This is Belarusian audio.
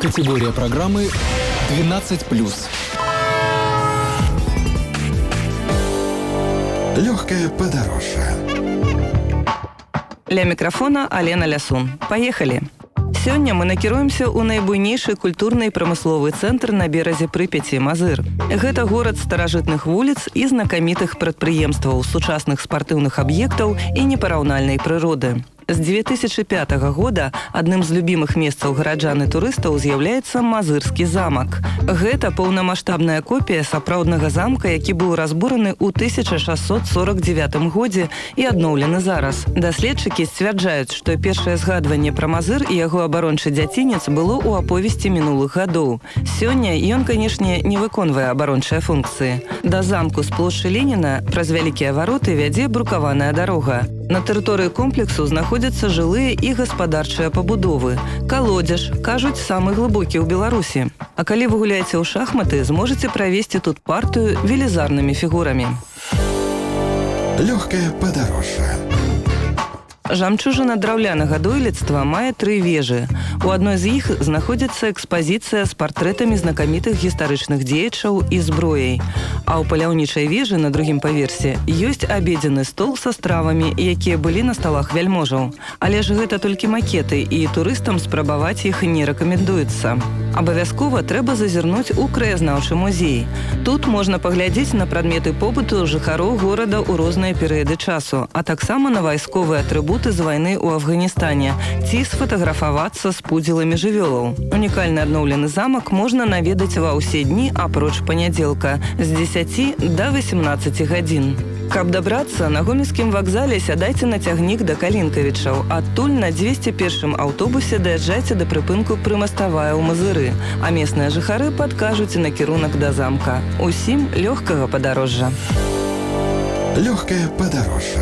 Категория программы 12+. Легкое подороже. Ля микрофона Алена Лясун. Поехали! Сёння мы накіруемся ў найбуйнейшы культурны і прамысловы цэнтр на беразе Прыпяці Мазыр. Гэта горад старажытных вуліц і знакамітых прадпрыемстваў, сучасных спартыўных аб'ектаў і непараўнальнай прыроды. З 2005 года адным з любімых месцаў гараджан і турыстаў з'яўляецца Мазырскі замак. Гэта паўнамаштабная копія сапраўднага замка, які быў разбураны ў 1649 годзе і адноўлены зараз. Даследчыкі сцвярджаюць, што першае згадванне пра Мазыр і яго абарончы дзяцінец было ў аповесці мінулых гадоў. Сёння ён, канешне, не выконвае абарончыя функцыі. Да замку з плошчы Леніна праз вялікія вароты вядзе брукаваная дарога. На тэрыторыі комплексу знаходзяцца жылыя і гаспадарчыя пабудовы. Калодзеж, кажуць, самы глыбокі ў Беларусі. А калі вы гуляеце ў шахматы, зможаце правесці тут партыю велізарнымі фігурамі. Легкое подороже. Жамчужына драўлянага дойлідства мае 3 вежы. У адной з іх знаходзіцца экспазіцыя з партрэтамі знакамітых гістарычных дзеячаў і зброяй. А ў паляўнічай вежы на другім паверсе ёсць абедзены стол са стравамі, якія былі на сталах вяльможаў. Але ж гэта толькі макеты, і турыстам спрабаваць іх не рэкамендуецца. Абавязкова трэба зазірнуць у краязнаўчы музей. Тут можна паглядзець на прадметы побыту жыхароў горада ў розныя перыяды часу, а таксама на вайсковыя атрыбуты з вайны ў Афганістане ці сфатаграфавацца з пудзіламі жывёлаў. Унікальны адноўлены замак можна наведаць ва ўсе дні апроч панядзелка з 10 да 18 гадзін. Каб дабрацца, на гомельскім вакзале сядайце на цягнік да Калінкавічаў. Адтуль на 201 аўтобусе даязджайце да прыпынку Прымаставая ў Мазыры, а местныя жыхары падкажуць накірунак да замка. Усім лёгкага падарожжа. Легкое подороже.